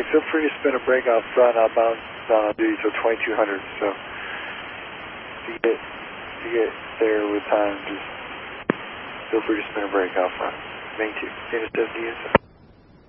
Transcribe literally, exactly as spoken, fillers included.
feel free to spin a brake out front. I'll bound down on duty till twenty-two hundred. So to get, to get there with time, just feel free to spin a brake out front. Main two, Dana seventy.